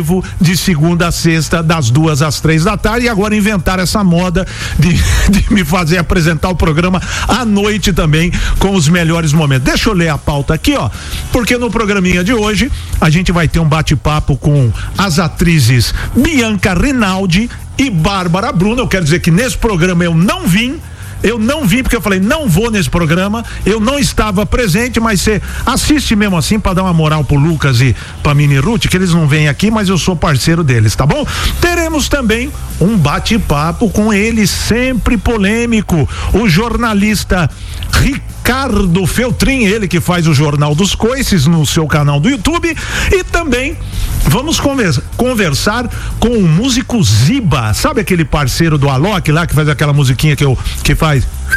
de segunda a sexta, das 2 às 3 da tarde, e agora inventaram essa moda de me fazer apresentar o programa à noite também, com os melhores momentos. Deixa eu ler a pauta aqui, ó, porque no programinha de hoje a gente vai ter um bate-papo com as atrizes Bianca Rinaldi e Bárbara Bruno. Eu quero dizer que nesse programa eu não vim porque eu falei, não vou nesse programa, eu não estava presente, mas você assiste mesmo assim pra dar uma moral pro Lucas e pra Mini Ruth, que eles não vêm aqui, mas eu sou parceiro deles, tá bom? Teremos também um bate-papo com ele, sempre polêmico, o jornalista Ricardo Feltrin, ele que faz o Jornal dos Coices no seu canal do YouTube, e também vamos conversar com o músico Ziba, sabe aquele parceiro do Alok lá que faz aquela musiquinha que faz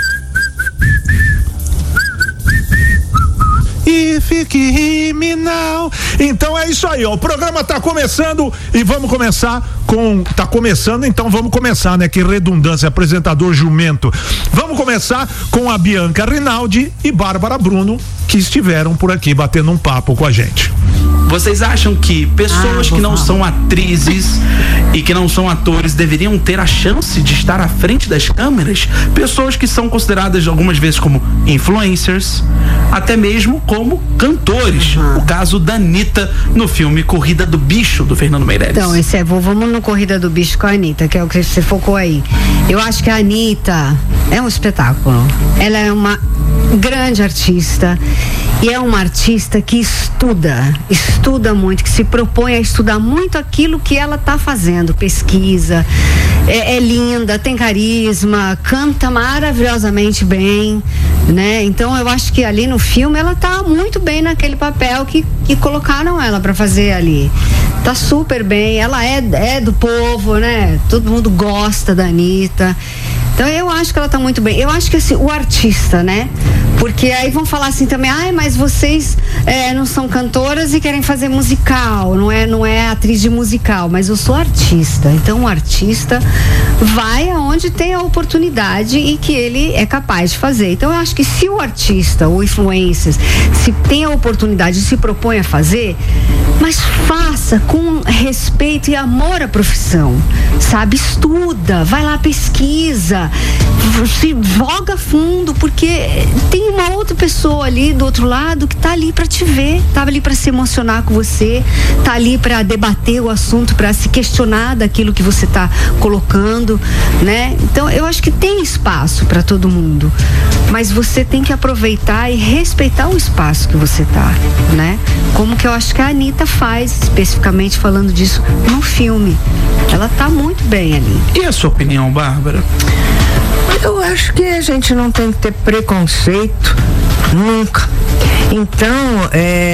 If you give me now. Então é isso aí, ó. O programa tá começando e vamos começar tá começando, então vamos começar, né? Que redundância, apresentador jumento. Vamos começar com a Bianca Rinaldi e Bárbara Bruno, que estiveram por aqui batendo um papo com a gente. Vocês acham que pessoas que não são atrizes e que não são atores deveriam ter a chance de estar à frente das câmeras? Pessoas que são consideradas algumas vezes como influencers, até mesmo como cantores. O caso da Anitta no filme Corrida do Bicho, do Fernando Meirelles. Então, vamos no Corrida do Bicho com a Anitta, que é o que você focou aí. Eu acho que a Anitta é um espetáculo. Ela é uma grande artista e é uma artista que estuda muito, que se propõe a estudar muito aquilo que ela tá fazendo, pesquisa, é linda, tem carisma, canta maravilhosamente bem, né? Então eu acho que ali no filme ela tá muito bem naquele papel que colocaram ela pra fazer ali. Tá super bem, ela é do povo, né? Todo mundo gosta da Anitta. Então eu acho que ela tá muito bem. Eu acho que assim, o artista, né? Porque aí vão falar assim também, mas vocês não são cantoras e querem fazer musical, não é atriz de musical, mas eu sou artista. Então o artista vai aonde tem a oportunidade e que ele é capaz de fazer. Então eu acho que se o artista, o influencer, se tem a oportunidade e se propõe a fazer, mas faça com respeito e amor à profissão, sabe? Estuda, vai lá, pesquisa, se joga fundo, porque tem uma outra pessoa ali do outro lado que tá ali pra te ver, tá ali pra se emocionar com você, tá ali pra debater o assunto, pra se questionar daquilo que você tá colocando, né? Então eu acho que tem espaço pra todo mundo, mas você tem que aproveitar e respeitar o espaço que você tá, né? Como que eu acho que a Anitta faz, especificamente falando disso no filme. Ela tá muito bem ali. E a sua opinião, Bárbara? Eu acho que a gente não tem que ter preconceito nunca. Então,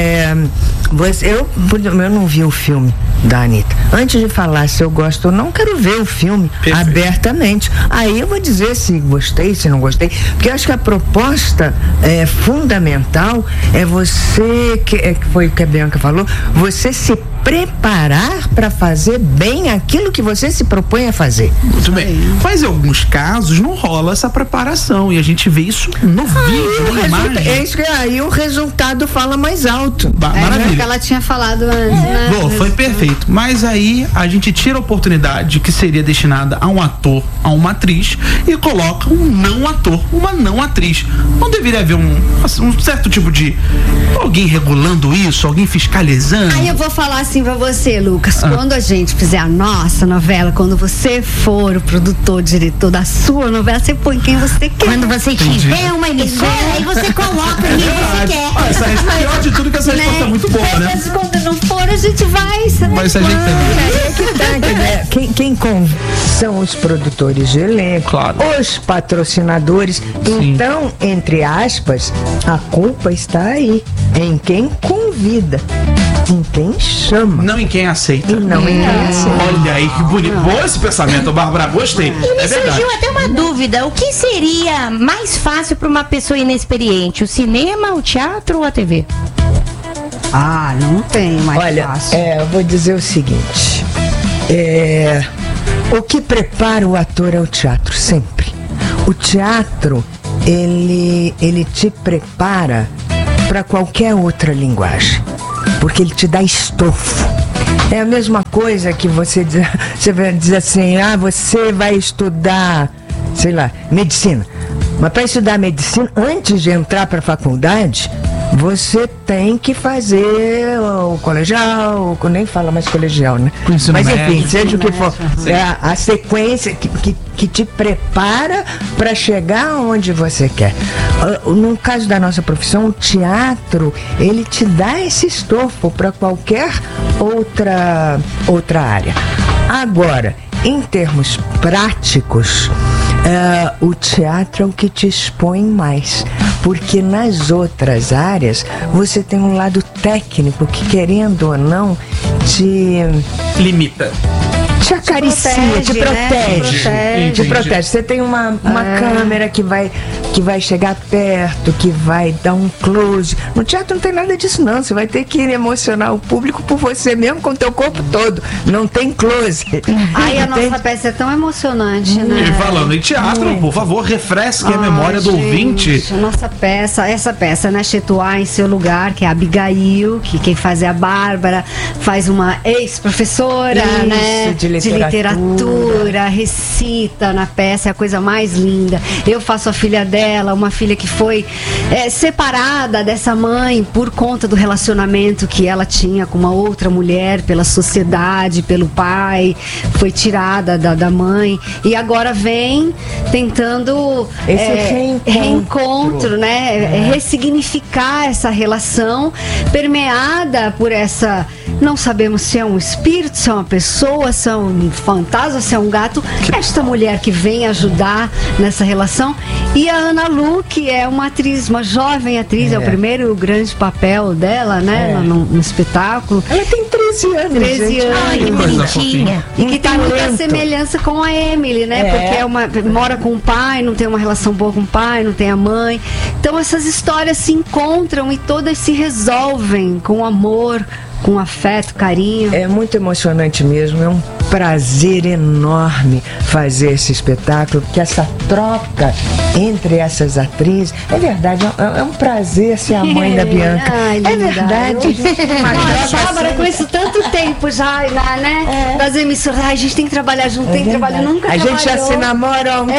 eu não vi o filme da Anitta. Antes de falar se eu gosto ou não, quero ver o filme abertamente. Aí eu vou dizer se gostei, se não gostei. Porque eu acho que a proposta fundamental é você, que foi o que a Bianca falou, você se preparar para fazer bem aquilo que você se propõe a fazer. Muito bem. Mas em alguns casos não rola essa preparação e a gente vê isso no vídeo, na imagem. É isso que aí o resultado fala mais alto. Maravilha. É o que ela tinha falado antes, né? Bom, foi perfeito. Mas aí a gente tira a oportunidade que seria destinada a um ator, a uma atriz, e coloca um não ator, uma não atriz. Não deveria haver um certo tipo de alguém regulando isso, alguém fiscalizando? Aí eu vou falar assim pra você, Lucas, quando a gente fizer a nossa novela, quando você for o produtor, diretor da sua novela, você põe quem você quer. Quando você tiver uma emissora, aí você coloca quem você quer. Essa é pior de tudo, que essa resposta é muito boa, né? Mas quando não for, a gente vai se ajeitando. Quem são os produtores de elenco, claro, os patrocinadores. Sim. Então, entre aspas, a culpa está aí, em quem convida, em quem chama. Não em quem aceita. E não em quem aceita. Olha aí que bonito. Bom esse pensamento, Bárbara, gostei. E me surgiu até uma dúvida: o que seria mais fácil para uma pessoa inexperiente? O cinema, o teatro ou a TV? Não tem mais fácil. Eu vou dizer o seguinte: o que prepara o ator é o teatro, sempre. O teatro, ele te prepara para qualquer outra linguagem, porque ele te dá estofo. É a mesma coisa que você vai dizer assim, você vai estudar, sei lá, medicina. Mas para estudar medicina, antes de entrar para a faculdade, você tem que fazer o colegial, nem fala mais colegial, né? Mas enfim, seja o que for, a sequência que te prepara para chegar onde você quer. No caso da nossa profissão, o teatro, ele te dá esse estofo para qualquer outra área. Agora, em termos práticos, o teatro é o que te expõe mais, porque nas outras áreas você tem um lado técnico que, querendo ou não, te limita, te acaricia, te protege. Você tem uma câmera que vai chegar perto, que vai dar um close. No teatro não tem nada disso, não. Você vai ter que emocionar o público por você mesmo, com o teu corpo todo. Não tem close. A nossa peça é tão emocionante, né? E falando em teatro, por favor, refresque a memória do ouvinte. Nossa peça, essa peça, né? Chetuá em Seu Lugar, que é a Abigail, que quem faz é a Bárbara, faz uma ex-professora, né? De literatura, recita na peça, é a coisa mais linda. Eu faço a filha dela, uma filha que foi separada dessa mãe por conta do relacionamento que ela tinha com uma outra mulher, pela sociedade, pelo pai, foi tirada da mãe e agora vem tentando esse reencontro, né? Ressignificar essa relação permeada por essa, não sabemos se é um espírito, se é uma pessoa, se é um fantasma, se é um gato. Esta mulher que vem ajudar nessa relação, e a Ana Lu, que é uma atriz, uma jovem atriz, é o primeiro grande papel dela, né, no espetáculo. Ela tem 13 anos. 13 anos. Ai, que bonitinha. E que tem muita semelhança com a Emily, né? Porque mora com o pai, não tem uma relação boa com o pai, não tem a mãe. Então essas histórias se encontram e todas se resolvem com amor, com afeto, carinho. É muito emocionante mesmo, é um prazer enorme fazer esse espetáculo, porque essa troca entre essas atrizes, é verdade, é um prazer ser a mãe da Bianca. Ai, é verdade. Bárbara, com isso tanto tempo já, né? Das emissoras, a gente tem que trabalhar junto, tem que trabalhar, nunca trabalhou. A gente já se namora há um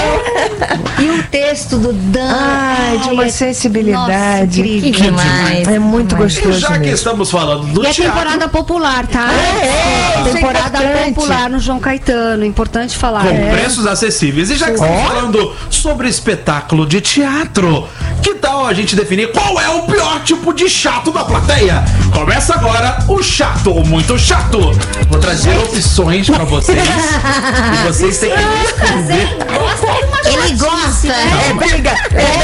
tempo. E o texto do Dan, de uma sensibilidade. Nossa, incrível. Demais. É muito gostoso. E já que estamos falando do teatro, temporada popular, tá? Temporada popular no João Caetano, importante falar. Com preços acessíveis. E já que estamos falando sobre espetáculo de teatro, que tal a gente definir qual é o pior tipo de chato da plateia? Começa agora o chato ou muito chato. Vou trazer opções pra vocês e vocês têm que responder. Ele gosta. Briga.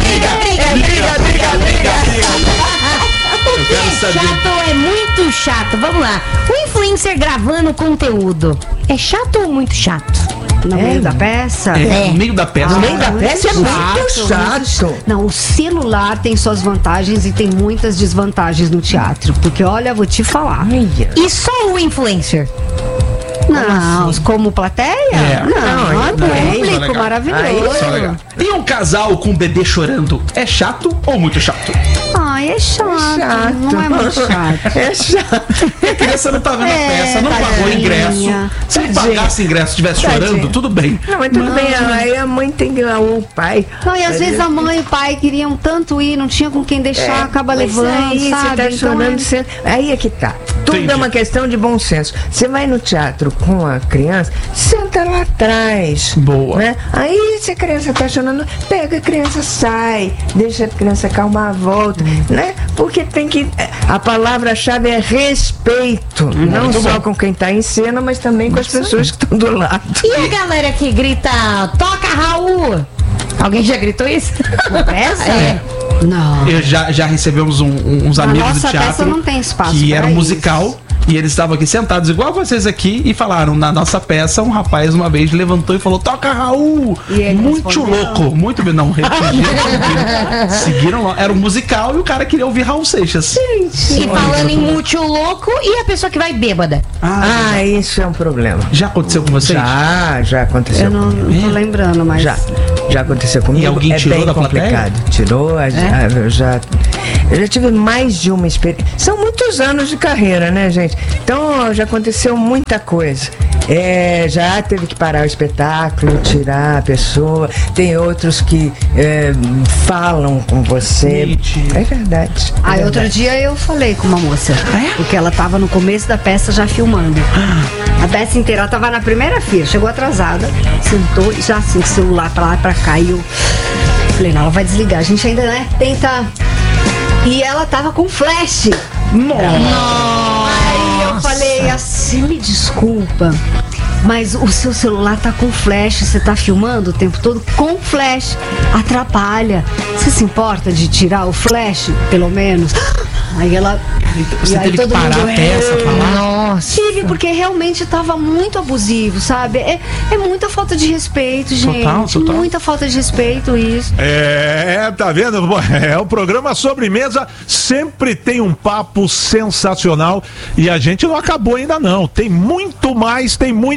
O que é chato é muito chato. Vamos lá. O influencer gravando conteúdo é chato ou muito chato? No meio da peça? No meio da peça. No meio da peça é muito chato. Não, o celular tem suas vantagens e tem muitas desvantagens no teatro. Porque, olha, vou te falar. E só o influencer? Não, como plateia? Não, é público, maravilhoso. E um casal com um bebê chorando é chato ou muito chato? Ai, é chato. Não é muito chato. É chato. A criança não tá vendo a peça, não pagou ingresso. Se pagasse ingresso e estivesse chorando, tudo bem. Não, mas tudo bem, aí a mãe tem que ir lá, o pai. Não, e às vezes a mãe e o pai queriam tanto ir, não tinha com quem deixar, acaba levando, aí, sabe? Você tá chorando, aí é que tá. Tudo é uma questão de bom senso. Você vai no teatro com a criança, senta lá atrás. Boa. Né? Aí, se a criança tá chorando, pega a criança, sai, deixa a criança acalmar a volta, né? Porque tem que. A palavra-chave é respeito. Não só com quem tá em cena, mas também com as pessoas que estão do lado. E a galera que grita, toca Raul! Alguém já gritou isso? Na peça? Não. Já recebemos uns amigos do teatro peça não tem espaço que era um musical. E eles estavam aqui sentados igual vocês aqui e falaram, na nossa peça, um rapaz uma vez levantou e falou, toca Raul! Muito louco, muito bem, não, seguiram lá, era um musical e o cara queria ouvir Raul Seixas. Gente. E falando em muito louco, e a pessoa que vai bêbada? Isso é um problema. Já aconteceu com vocês? Já aconteceu. Eu não tô lembrando, mas... Já aconteceu comigo. E alguém tirou da plateia? Tirou, Eu já tive mais de uma experiência. São muitos anos de carreira, né, gente? Então já aconteceu muita coisa. Já teve que parar o espetáculo, tirar a pessoa. Tem outros que falam com você. Mentira. É verdade. Outro dia eu falei com uma moça, porque ela tava no começo da peça já filmando. A peça inteira, ela tava na primeira fila, chegou atrasada, sentou e já assim, celular pra lá e pra cá. E eu falei, não, ela vai desligar. A gente ainda, tenta. E ela tava com flash. Nossa! Aí eu falei assim, me desculpa, mas o seu celular tá com flash, você tá filmando o tempo todo com flash, atrapalha. Você se importa de tirar o flash, pelo menos? Aí ela... Você teve que parar a peça, falar? Nossa. Tive, porque realmente tava muito abusivo, sabe? É muita falta de respeito, gente. Total. Muita falta de respeito isso. Tá vendo? O programa Sobremesa sempre tem um papo sensacional e a gente não acabou ainda não. Tem muito mais.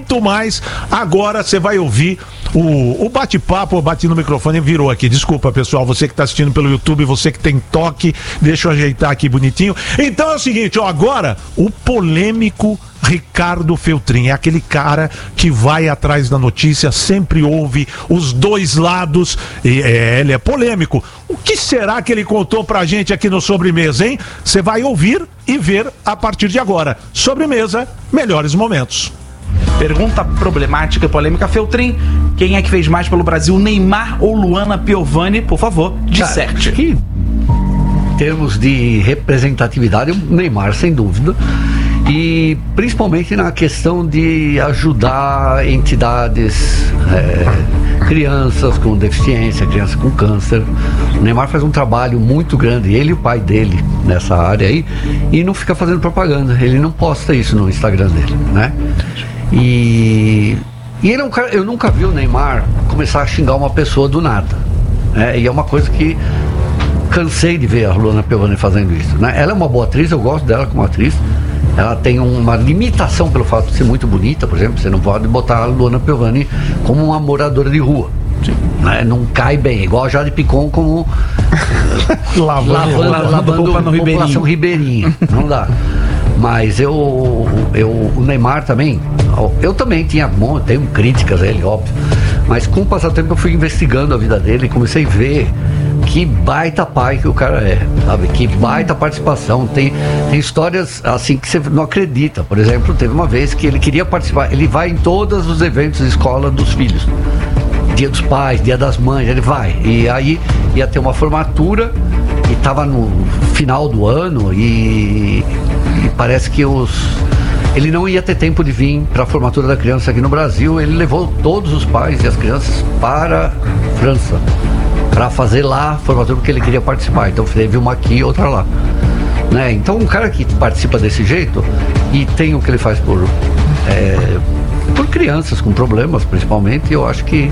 Agora você vai ouvir o bate-papo, eu bati no microfone e virou aqui. Desculpa, pessoal, você que tá assistindo pelo YouTube, você que tem toque, deixa eu ajeitar aqui bonitinho. Então é o seguinte, agora o polêmico Ricardo Feltrin, é aquele cara que vai atrás da notícia, sempre ouve os dois lados, e ele é polêmico. O que será que ele contou pra gente aqui no Sobremesa, hein? Você vai ouvir e ver a partir de agora. Sobremesa, melhores momentos. Pergunta problemática e polêmica, Feltrin. Quem é que fez mais pelo Brasil, Neymar ou Luana Piovani? Por favor, disserte. Em termos de representatividade, o Neymar, sem dúvida. E principalmente na questão de ajudar entidades, crianças com deficiência, crianças com câncer. O Neymar faz um trabalho muito grande, ele e o pai dele, nessa área aí, e não fica fazendo propaganda. Ele não posta isso no Instagram dele, né? E ele é um cara, eu nunca vi o Neymar começar a xingar uma pessoa do nada, né? E é uma coisa que cansei de ver a Luana Piovani fazendo isso, né? Ela é uma boa atriz, eu gosto dela como atriz. Ela tem uma limitação pelo fato de ser muito bonita, por exemplo. Você não pode botar a Luana Piovani como uma moradora de rua, né? Não cai bem, igual a Jade Picon como lavando a população ribeirinha. Não dá. Mas o Neymar também, eu também tenho críticas a ele, óbvio, mas com o passar do tempo eu fui investigando a vida dele e comecei a ver que baita pai que o cara é, sabe? Que baita participação. Tem histórias assim que você não acredita. Por exemplo, teve uma vez que ele queria participar, ele vai em todos os eventos de escola dos filhos, Dia dos Pais, Dia das Mães, ele vai. E aí ia ter uma formatura e tava no final do ano e parece que ele não ia ter tempo de vir para a formatura da criança aqui no Brasil. Ele levou todos os pais e as crianças para a França para fazer lá a formatura, porque ele queria participar. Então teve uma aqui e outra lá, né? Então um cara que participa desse jeito e tem o que ele faz por crianças com problemas, principalmente, eu acho que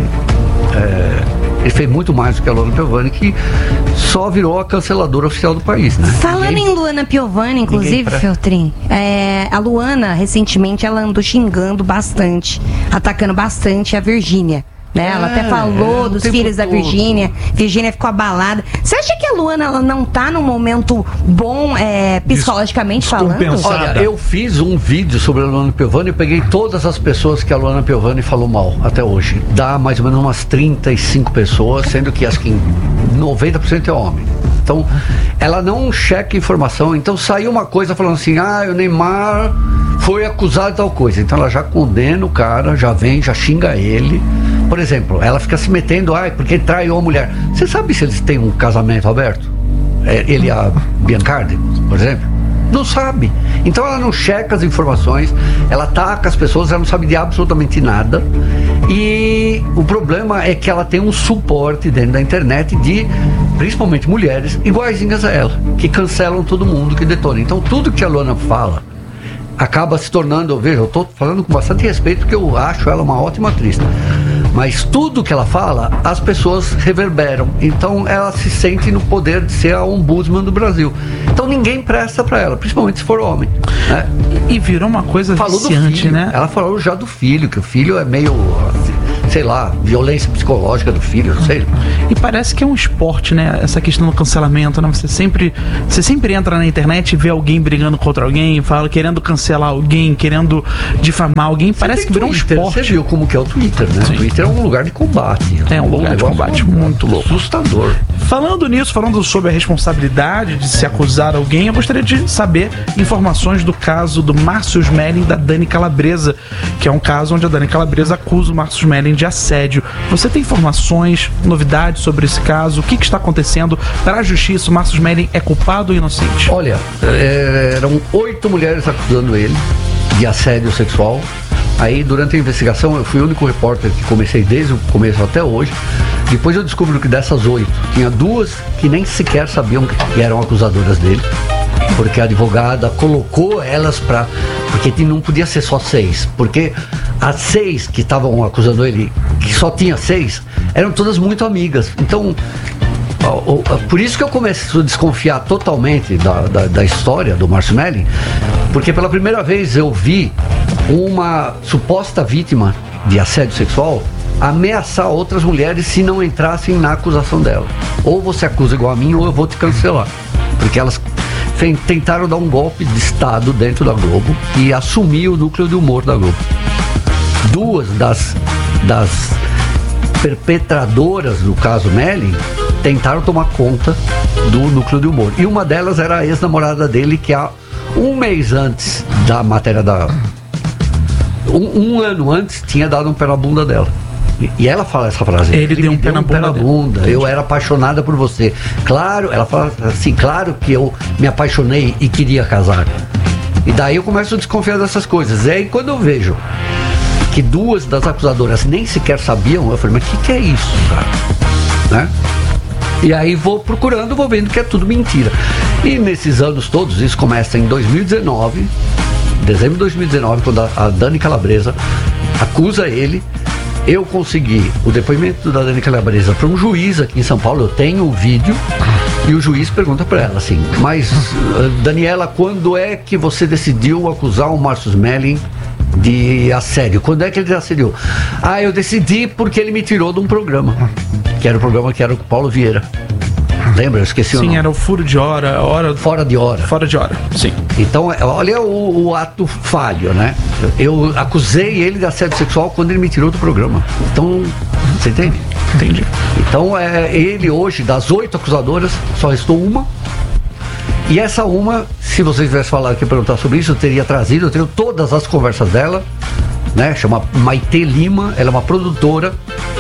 ele fez muito mais do que a Luana Piovani, que só virou a canceladora oficial do país, né? Falando em Luana Piovani, inclusive, Feltrin, a Luana, recentemente, ela andou xingando bastante, atacando bastante a Virgínia, né? Ela até falou dos filhos da Virgínia ficou abalada. Você acha que a Luana, ela não tá num momento bom, psicologicamente falando? Olha, eu fiz um vídeo sobre a Luana Piovani, eu peguei todas as pessoas que a Luana Piovani falou mal até hoje. Dá mais ou menos umas 35 pessoas, sendo que acho que 90% é homem. Então, ela não checa informação. Então saiu uma coisa falando assim, o Neymar foi acusado de tal coisa. Então ela já condena o cara, já xinga ele. Por exemplo, ela fica se metendo, porque traiu a mulher. Você sabe se eles têm um casamento aberto? Ele e a Biancardi, por exemplo? Não sabe. Então ela não checa as informações, ela ataca as pessoas, ela não sabe de absolutamente nada. E o problema é que ela tem um suporte dentro da internet de, principalmente, mulheres iguaizinhas a ela, que cancelam todo mundo, que detonam. Então tudo que a Luana fala acaba se tornando, eu estou falando com bastante respeito, porque eu acho ela uma ótima atriz, mas tudo que ela fala, as pessoas reverberam. Então ela se sente no poder de ser a ombudsman do Brasil. Então ninguém presta pra ela, principalmente se for homem, né? E virou uma coisa falou viciante, do filho, né? Ela falou já do filho, que o filho é meio sei lá, violência psicológica do filho, não sei. E parece que é um esporte, né? Essa questão do cancelamento, né? Você sempre entra na internet e vê alguém brigando contra alguém, querendo cancelar alguém, querendo difamar alguém. Parece que virou um esporte. Você viu como que é o Twitter, né? Sim. O Twitter é um lugar de combate. É um lugar de combate muito louco. Assustador. Falando nisso, falando sobre a responsabilidade de se acusar alguém, eu gostaria de saber informações do caso do Márcio Smelling e da Dani Calabresa, que é um caso onde a Dani Calabresa acusa o Márcio Smelling de assédio. Você tem informações, novidades sobre esse caso? O que está acontecendo para a justiça? O Márcio Smelling é culpado ou inocente? Olha, eram 8 mulheres acusando ele de assédio sexual. Aí, durante a investigação, eu fui o único repórter que comecei desde o começo até hoje. Depois eu descobri que dessas 8, tinha 2 que nem sequer sabiam que eram acusadoras dele, porque a advogada colocou elas porque não podia ser só 6, porque as 6 que estavam acusando ele, que só tinha 6, eram todas muito amigas. Então, por isso que eu começo a desconfiar totalmente da história do Márcio Smelling, porque pela primeira vez eu vi uma suposta vítima de assédio sexual ameaçar outras mulheres se não entrassem na acusação dela. Ou você acusa igual a mim, ou eu vou te cancelar. Porque elas tentaram dar um golpe de Estado dentro da Globo e assumir o núcleo de humor da Globo. 2 das perpetradoras do caso Smelling tentaram tomar conta do núcleo de humor. E uma delas era a ex-namorada dele, que há um mês antes da matéria um ano antes, tinha dado um pé na bunda dela. E ela fala essa frase. Ele deu um pé na bunda. Eu era apaixonada por você. Claro, ela fala assim, claro que eu me apaixonei e queria casar. E daí eu começo a desconfiar dessas coisas. E aí quando eu vejo que 2 das acusadoras nem sequer sabiam, eu falei, mas o que é isso, cara? Né? E aí vou procurando, vou vendo que é tudo mentira. E nesses anos todos, isso começa em 2019, dezembro de 2019, quando a Dani Calabresa acusa ele. Eu consegui o depoimento da Dani Calabresa para um juiz aqui em São Paulo. Eu tenho o vídeo e o juiz pergunta para ela assim, mas Daniela, quando é que você decidiu acusar o Márcio Smelling de assédio? Quando é que ele assediou? Eu decidi porque ele me tirou de um programa, que era o programa que era com o Paulo Vieira. Lembra? Eu esqueci o nome. Sim, era o furo de hora. Fora de hora. Fora de hora, sim. Então, olha o ato falho, né? Eu acusei ele de assédio sexual quando ele me tirou do programa. Então, você entende? Entendi. Então, ele hoje, das 8 acusadoras, só restou uma. E essa uma, se vocês tivessem falado aqui, perguntar sobre isso, eu teria trazido, eu tenho todas as conversas dela, né? Chama Maite Lima, ela é uma produtora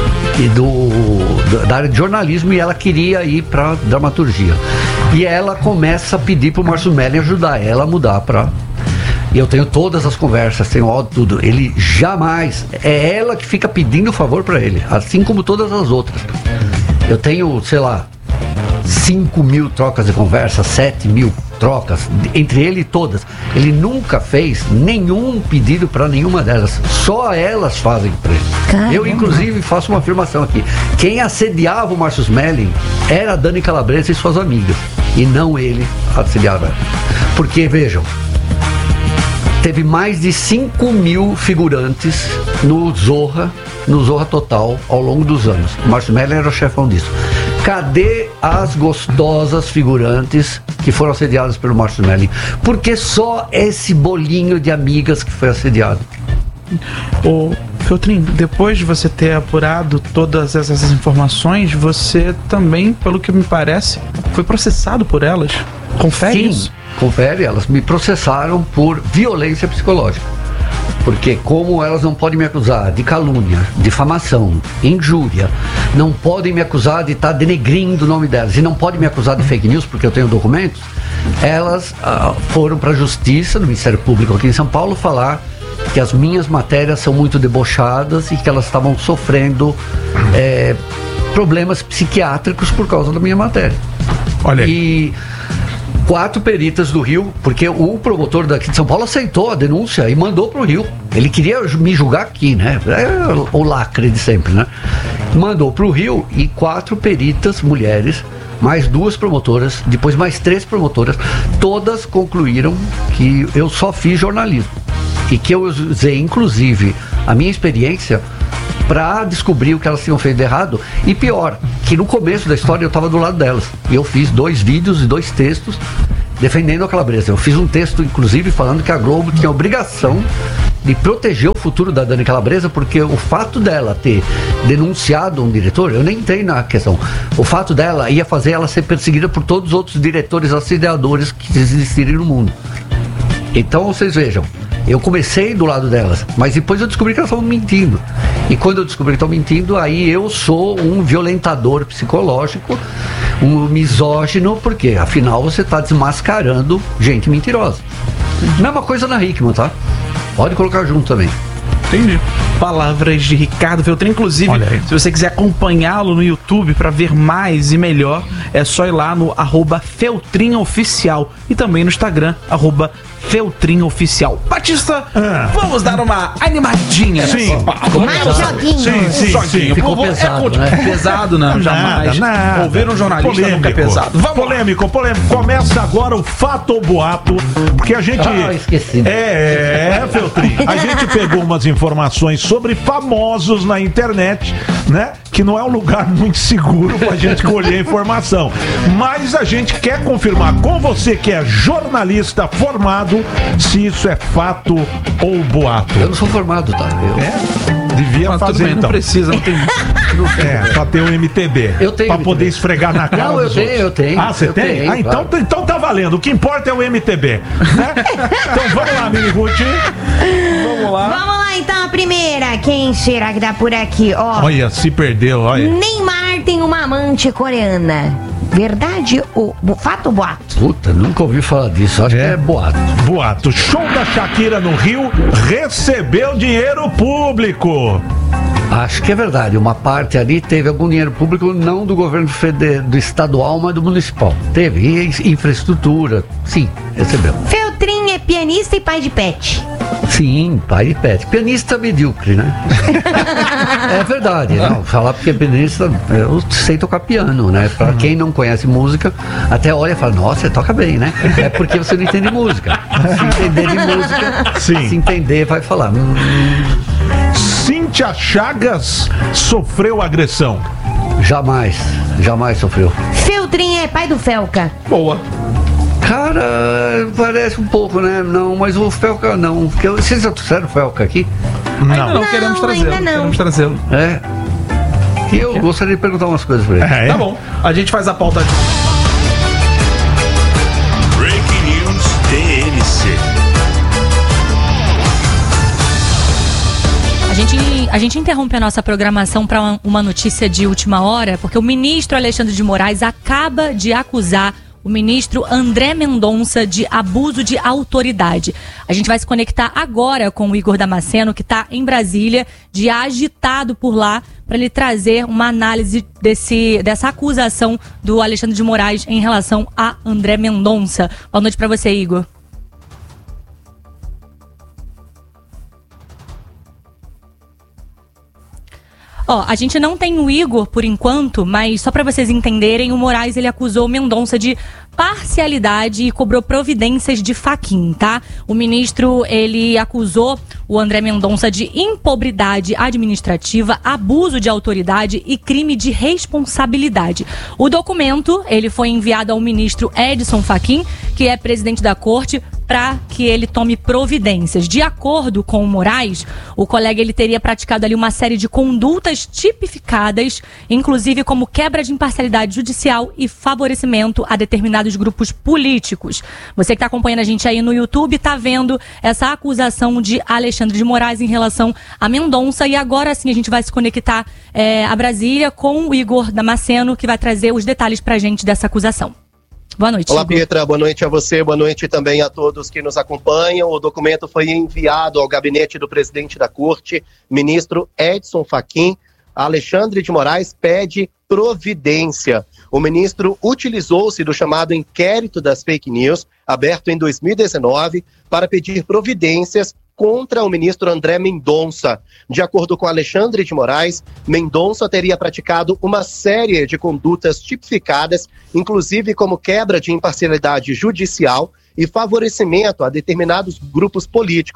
da área de jornalismo, e ela queria ir para dramaturgia. E ela começa a pedir para o Márcio Smelling ajudar ela a mudar para... E eu tenho todas as conversas, tenho áudio, tudo. Ele jamais... É ela que fica pedindo favor para ele, assim como todas as outras. Eu tenho, sei lá, 5.000 trocas de conversa, 7.000 trocas, entre ele e todas. Ele nunca fez nenhum pedido para nenhuma delas. Só elas fazem para ele. Caramba. Eu, inclusive, faço uma afirmação aqui. Quem assediava o Márcio Smelling era a Dani Calabresa e suas amigas. E não ele assediava ela. Porque, vejam, teve mais de 5.000 figurantes no Zorra Total ao longo dos anos. O Márcio Smelling era o chefão disso. Cadê as gostosas figurantes que foram assediadas pelo Márcio Smelling? Porque só esse bolinho de amigas que foi assediado. Ô, Feltrin, depois de você ter apurado todas essas informações, você também, pelo que me parece, foi processado por elas. Confere isso? Sim, confere. Elas me processaram por violência psicológica. Porque como elas não podem me acusar de calúnia, difamação, injúria, não podem me acusar de estar denegrindo o nome delas, e não podem me acusar de fake news porque eu tenho documentos, elas foram para a justiça, no Ministério Público aqui em São Paulo, falar que as minhas matérias são muito debochadas e que elas estavam sofrendo problemas psiquiátricos por causa da minha matéria. Olha aí. E 4 peritas do Rio, porque o promotor daqui de São Paulo aceitou a denúncia e mandou para o Rio. Ele queria me julgar aqui, né? É o lacre de sempre, né? Mandou para o Rio, e 4 peritas mulheres, mais 2 promotoras, depois mais 3 promotoras, todas concluíram que eu só fiz jornalismo. E que eu usei, inclusive, a minha experiência para descobrir o que elas tinham feito de errado. E pior, que no começo da história eu estava do lado delas. E eu fiz 2 vídeos e 2 textos defendendo a Calabresa. Eu fiz um texto, inclusive, falando que a Globo tinha a obrigação de proteger o futuro da Dani Calabresa, porque o fato dela ter denunciado um diretor, eu nem entrei na questão, o fato dela ia fazer ela ser perseguida por todos os outros diretores assediadores que existirem no mundo. Então, vocês vejam, eu comecei do lado delas, mas depois eu descobri que elas estavam mentindo. E quando eu descobri que estão mentindo, aí eu sou um violentador psicológico, um misógino, porque afinal você está desmascarando gente mentirosa. Mesma coisa na Hickman, tá? Pode colocar junto também. Entendi. Palavras de Ricardo Feltrin. Inclusive, se você quiser acompanhá-lo no YouTube para ver mais e melhor, é só ir lá no @FeltrinOficial e também no Instagram, @FeltrinOficial. Batista, vamos dar uma animadinha. Sim. Mais joguinho. Sim. Ficou pesado, né? Pesado não, jamais. Nada. Ouvir um jornalista nunca é pesado. Vamos Polêmico. Começa agora o fato ou boato, porque a gente... esqueci. Feltrin, a gente pegou umas informações sobre famosos na internet, né? Que não é um lugar muito seguro pra gente colher informação. Mas a gente quer confirmar com você que é jornalista formado se isso é fato ou boato. Eu não sou formado, tá? Devia fazer, bem, então. não precisa, não tem. Pra ter o MTB. Eu tenho pra MTB. Poder esfregar na cara Não, dos outros. eu tenho. Ah, você tem? Tenho, Então tá valendo. O que importa é o MTB, né? Então vamos lá, Mini Ruth. Vamos lá. Vamos lá, então, a primeira. Quem será que dá por aqui? Ó, Olha, se perdeu, olha. Neymar tem uma amante coreana. Verdade ou fato ou boato? Puta, nunca ouvi falar disso. Acho que é boato. Boato. Show da Shakira no Rio recebeu dinheiro público. Acho que é verdade. Uma parte ali teve algum dinheiro público, não do governo do estadual, mas do municipal. Teve. E infraestrutura. Sim, recebeu. Feltrin é pianista e pai de pet. Sim, pai de pet. Pianista medíocre, né? É verdade. Não, falar porque pianista, eu sei tocar piano, né? Pra quem não conhece música, até olha e fala, nossa, você toca bem, né? É porque você não entende música. Se entender de música, se entender, vai falar. Cíntia Chagas sofreu agressão. Jamais sofreu. Feltrin é pai do Felca. Boa. Cara, parece um pouco, né? Não, mas o Felca não. Porque vocês já trouxeram o Felca aqui? Ainda não, Não, queremos trazê-lo. ainda não. Queremos trazê-lo. É. E eu gostaria de perguntar umas coisas pra ele. Tá bom. A gente faz a pauta. Breaking News TNC. A gente interrompe a nossa programação para uma notícia de última hora, porque o ministro Alexandre de Moraes acaba de acusar o ministro André Mendonça de abuso de autoridade. A gente vai se conectar agora com o Igor Damasceno, que está em Brasília, dia agitado por lá, para ele trazer uma análise dessa acusação do Alexandre de Moraes em relação a André Mendonça. Boa noite para você, Igor. A gente não tem o Igor por enquanto, mas só para vocês entenderem, o Moraes ele acusou o Mendonça de parcialidade e cobrou providências de faquin, tá? O ministro, ele acusou o André Mendonça de impobridade administrativa, abuso de autoridade e crime de responsabilidade. O documento, ele foi enviado ao ministro Edson Fachin, que é presidente da corte, para que ele tome providências. De acordo com o Moraes, o colega ele teria praticado ali uma série de condutas tipificadas, inclusive como quebra de imparcialidade judicial e favorecimento a determinados grupos políticos. Você que está acompanhando a gente aí no YouTube está vendo essa acusação de Alexandre de Moraes em relação a Mendonça, e agora sim a gente vai se conectar a Brasília com o Igor Damasceno, que vai trazer os detalhes pra gente dessa acusação. Boa noite. Olá, Igor. Pietra, boa noite a você, boa noite também a todos que nos acompanham. O documento foi enviado ao gabinete do presidente da corte, ministro Edson Fachin. Alexandre de Moraes pede providência. O ministro utilizou-se do chamado inquérito das fake news, aberto em 2019, para pedir providências contra o ministro André Mendonça. De acordo com Alexandre de Moraes, Mendonça teria praticado uma série de condutas tipificadas, inclusive como quebra de imparcialidade judicial e favorecimento a determinados grupos políticos,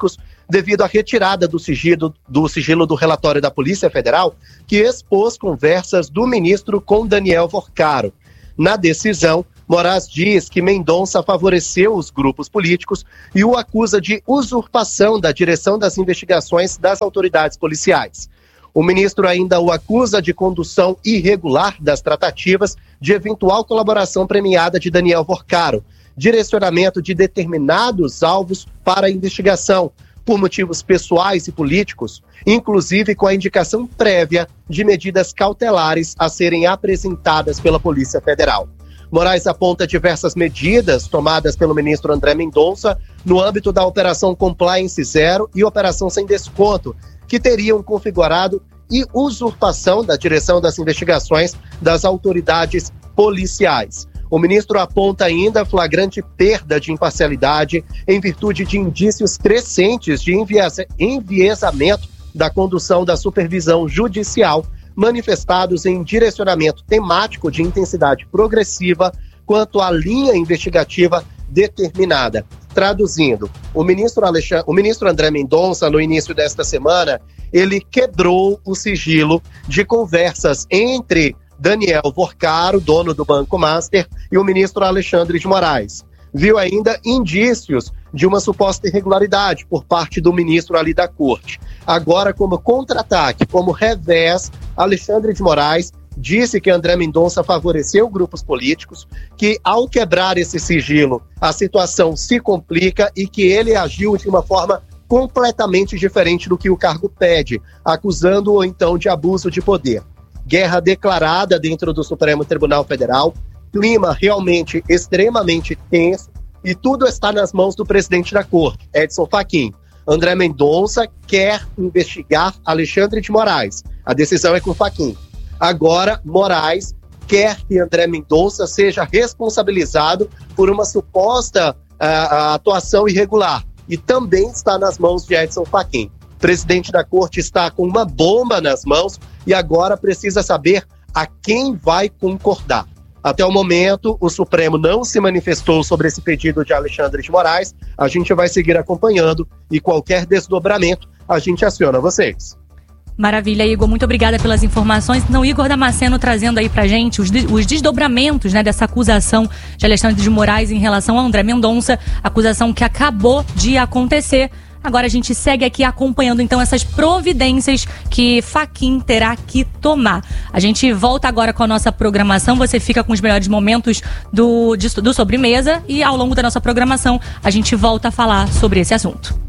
devido à retirada do sigilo do relatório da Polícia Federal, que expôs conversas do ministro com Daniel Vorcaro. Na decisão, Moraes diz que Mendonça favoreceu os grupos políticos e o acusa de usurpação da direção das investigações das autoridades policiais. O ministro ainda o acusa de condução irregular das tratativas, de eventual colaboração premiada de Daniel Vorcaro, direcionamento de determinados alvos para a investigação, por motivos pessoais e políticos, inclusive com a indicação prévia de medidas cautelares a serem apresentadas pela Polícia Federal. Moraes aponta diversas medidas tomadas pelo ministro André Mendonça no âmbito da Operação Compliance Zero e Operação Sem Desconto, que teriam configurado e usurpação da direção das investigações das autoridades policiais. O ministro aponta ainda flagrante perda de imparcialidade em virtude de indícios crescentes de enviesamento da condução da supervisão judicial, manifestados em direcionamento temático de intensidade progressiva quanto à linha investigativa determinada. Traduzindo, o ministro André Mendonça, no início desta semana, ele quebrou o sigilo de conversas entre Daniel Vorcaro, dono do Banco Master, e o ministro Alexandre de Moraes. Viu ainda indícios de uma suposta irregularidade por parte do ministro ali da corte. Agora, como contra-ataque, como revés, Alexandre de Moraes disse que André Mendonça favoreceu grupos políticos, que ao quebrar esse sigilo, a situação se complica e que ele agiu de uma forma completamente diferente do que o cargo pede, acusando-o então de abuso de poder. Guerra declarada dentro do Supremo Tribunal Federal, clima realmente extremamente tenso e tudo está nas mãos do presidente da corte, Edson Fachin. André Mendonça quer investigar Alexandre de Moraes. A decisão é com Fachin. Agora, Moraes quer que André Mendonça seja responsabilizado por uma suposta atuação irregular e também está nas mãos de Edson Fachin. O presidente da corte está com uma bomba nas mãos e agora precisa saber a quem vai concordar. Até o momento, o Supremo não se manifestou sobre esse pedido de Alexandre de Moraes. A gente vai seguir acompanhando e qualquer desdobramento a gente aciona vocês. Maravilha, Igor. Muito obrigada pelas informações. Então, Igor Damasceno trazendo aí pra gente os desdobramentos, né, dessa acusação de Alexandre de Moraes em relação a André Mendonça, acusação que acabou de acontecer. Agora a gente segue aqui acompanhando então essas providências que Fachin terá que tomar. A gente volta agora com a nossa programação, você fica com os melhores momentos do Sobremesa e ao longo da nossa programação a gente volta a falar sobre esse assunto.